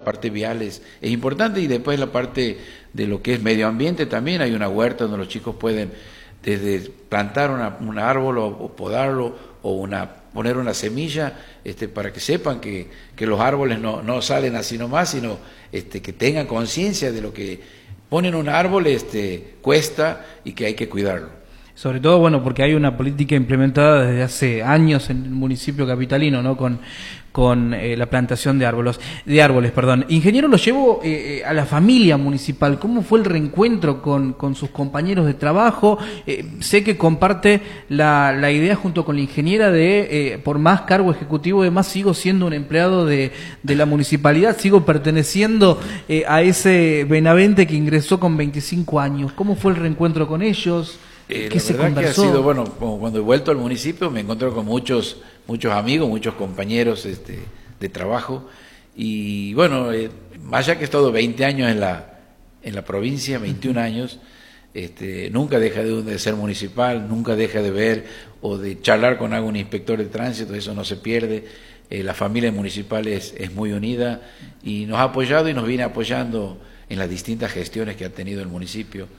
parte vial es importante, y después la parte de lo que es medio ambiente también. Hay una huerta donde los chicos pueden desde plantar un árbol o podarlo, o poner una semilla, para que sepan que los árboles no salen así nomás, sino que tengan conciencia de lo que ponen un árbol cuesta, y que hay que cuidarlo. Sobre todo, bueno, porque hay una política implementada desde hace años en el municipio capitalino, ¿no? Con la plantación de árboles. Ingeniero, lo llevo a la familia municipal. ¿Cómo fue el reencuentro con sus compañeros de trabajo? Sé que comparte la idea junto con la ingeniera de, por más cargo ejecutivo, además sigo siendo un empleado de la municipalidad, sigo perteneciendo a ese Benavente que ingresó con 25 años. ¿Cómo fue el reencuentro con ellos? La verdad que ha sido, bueno, cuando he vuelto al municipio me encuentro con muchos amigos, muchos compañeros de trabajo, y bueno, más allá que he estado 20 años en la provincia, 21 años, nunca deja de ser municipal, nunca deja de ver o de charlar con algún inspector de tránsito, eso no se pierde. La familia municipal es muy unida y nos ha apoyado y nos viene apoyando en las distintas gestiones que ha tenido el municipio.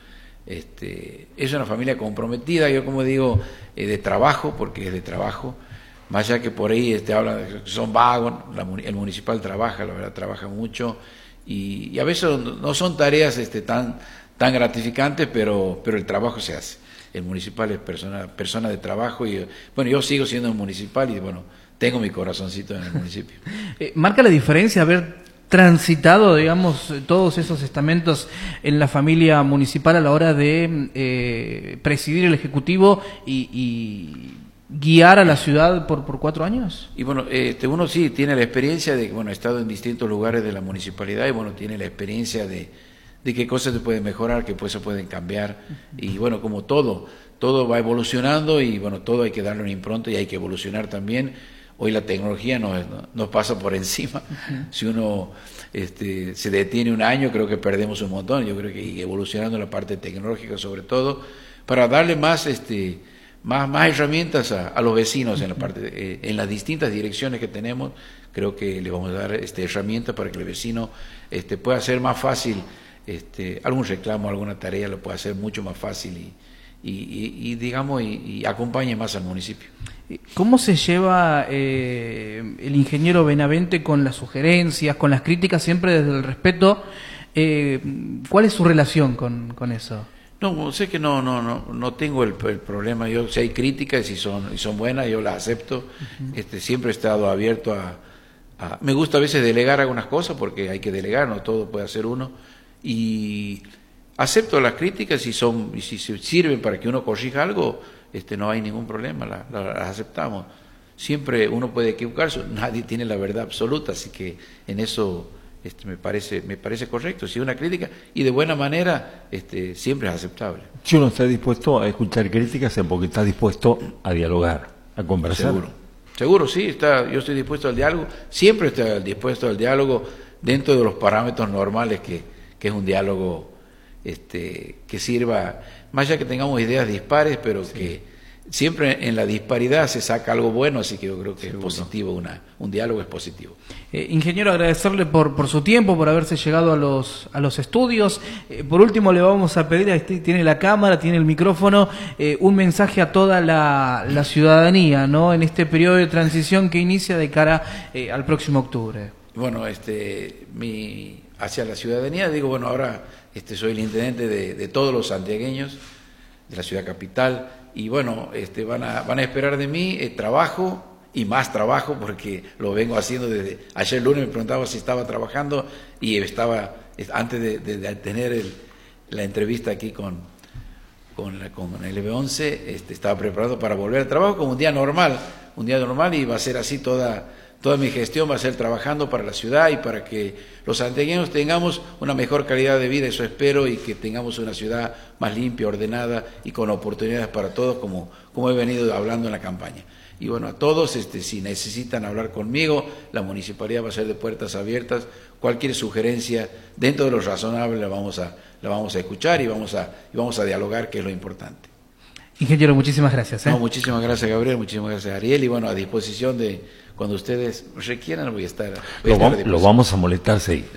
Es una familia comprometida, yo como digo, de trabajo, porque es de trabajo, más allá que por ahí habla de que son vagos. El municipal trabaja, la verdad, trabaja mucho, y a veces no son tareas tan gratificantes, pero el trabajo se hace. El municipal es persona de trabajo, y bueno, yo sigo siendo un municipal, y bueno, tengo mi corazoncito en el municipio. ¿Marca la diferencia haber transitado, digamos, todos esos estamentos en la familia municipal a la hora de presidir el Ejecutivo y guiar a la ciudad por 4 años? Y bueno, uno sí tiene la experiencia de, bueno, ha estado en distintos lugares de la municipalidad, y bueno, tiene la experiencia de qué cosas se pueden mejorar, qué cosas se pueden cambiar, y bueno, como todo va evolucionando, y bueno, todo hay que darle una impronta y hay que evolucionar también. Hoy la tecnología nos pasa por encima. Si uno se detiene un año, creo que perdemos un montón. Yo creo que ir evolucionando la parte tecnológica, sobre todo, para darle más herramientas a los vecinos en la parte en las distintas direcciones que tenemos. Creo que le vamos a dar herramientas para que el vecino pueda hacer más fácil algún reclamo, alguna tarea, lo pueda hacer mucho más fácil, y acompañe más al municipio. ¿Cómo se lleva el ingeniero Benavente con las sugerencias, con las críticas, siempre desde el respeto? ¿Cuál es su relación con eso? No, sé que no tengo el problema. Yo, si hay críticas y son buenas, yo las acepto. Siempre he estado abierto me gusta a veces delegar algunas cosas, porque hay que delegar, no todo puede hacer uno, y acepto las críticas, y si sirven para que uno corrija algo, no hay ningún problema, las aceptamos. Siempre uno puede equivocarse, nadie tiene la verdad absoluta, así que en eso me parece correcto. Si una crítica, y de buena manera, siempre es aceptable. Si uno está dispuesto a escuchar críticas, es porque está dispuesto a dialogar, a conversar. Seguro, sí, yo estoy dispuesto al diálogo, siempre estoy dispuesto al diálogo dentro de los parámetros normales, que es un diálogo que sirva, más allá que tengamos ideas dispares, pero sí, que siempre en la disparidad se saca algo bueno, así que yo creo que es positivo, un diálogo es positivo. Ingeniero, agradecerle por su tiempo, por haberse llegado a los estudios. Por último, le vamos a pedir, tiene la cámara, tiene el micrófono, un mensaje a toda la ciudadanía, ¿no?, en este periodo de transición que inicia de cara al próximo octubre. Bueno, hacia la ciudadanía, digo, bueno, ahora soy el intendente de todos los santiagueños, de la ciudad capital, y bueno, van a esperar de mí trabajo y más trabajo, porque lo vengo haciendo desde ayer lunes. Me preguntaba si estaba trabajando, y estaba, antes de tener la entrevista aquí con el LB11, estaba preparado para volver al trabajo como un día normal, y va a ser así toda mi gestión, va a ser trabajando para la ciudad y para que los santiagueños tengamos una mejor calidad de vida, eso espero, y que tengamos una ciudad más limpia, ordenada y con oportunidades para todos, como he venido hablando en la campaña. Y bueno, a todos, si necesitan hablar conmigo, la municipalidad va a ser de puertas abiertas. Cualquier sugerencia dentro de lo razonable la vamos a escuchar, y vamos a dialogar, que es lo importante. Ingeniero, muchísimas gracias. No, muchísimas gracias, Gabriel, muchísimas gracias, Ariel, y bueno, a disposición de cuando ustedes requieran, voy a estar. Lo vamos a molestar, sí.